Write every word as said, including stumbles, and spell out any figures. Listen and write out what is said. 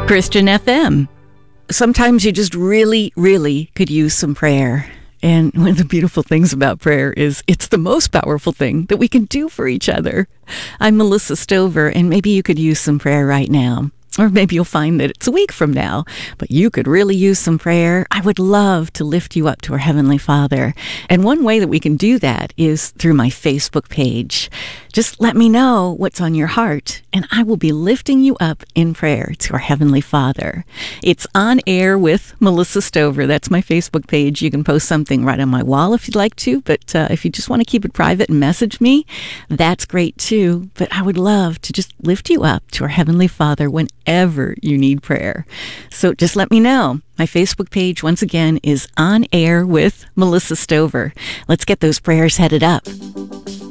Christian F M. Sometimes you just really, really could use some prayer. And one of the beautiful things about prayer is it's the most powerful thing that we can do for each other. I'm Melissa Stover, and maybe you could use some prayer right now. Or maybe you'll find that it's a week from now, but you could really use some prayer. I would love to lift you up to our Heavenly Father. And one way that we can do that is through my Facebook page. Just let me know what's on your heart, and I will be lifting you up in prayer to our Heavenly Father. It's On Air with Melissa Stover. That's my Facebook page. You can post something right on my wall if you'd like to, but uh, if you just want to keep it private and message me, that's great too. But I would love to just lift you up to our Heavenly Father whenever you need prayer. So just let me know. My Facebook page, once again, is On Air with Melissa Stover. Let's get those prayers headed up.